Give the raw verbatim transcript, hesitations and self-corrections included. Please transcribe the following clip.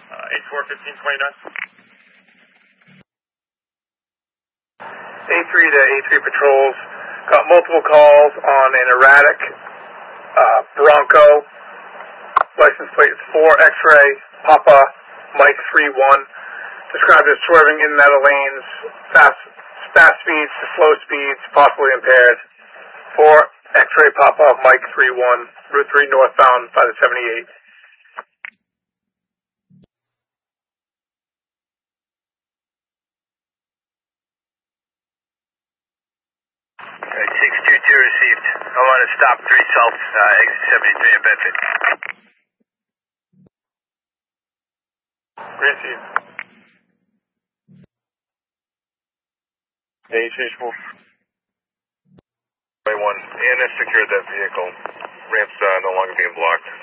Uh, eight four, fifteen twenty-nine. A three to A three patrols. Got multiple calls on an erratic uh, Bronco. License plate is four X-ray Papa Mike three one. Described as swerving in and out of lanes, fast, fast speeds to slow speeds, possibly impaired. four X-ray Papa Mike three one, Route three northbound by the seventy-eight. six two two received. I want to stop three South, uh, exit seventy-three in Bedford. Received. A H H four. one, A N S secured that vehicle. Ramps uh, no longer being blocked.